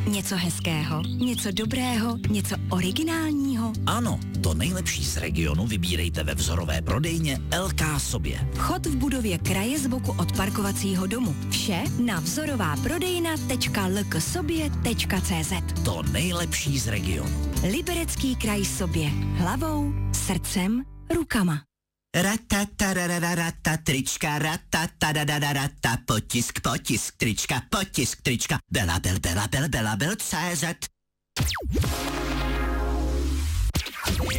Něco hezkého, něco dobrého, něco originálního. Ano, to nejlepší z regionu vybírejte ve vzorové prodejně LK Sobě. Vchod v budově kraje z boku od parkovacího domu. Vše na vzorovaprodejna.lksobě.cz. To nejlepší z regionu. Liberecký kraj Sobě. Hlavou, srdcem, rukama. Ratatarararata, trička, ratatarararata, potisk, trička, Belabel, CZ.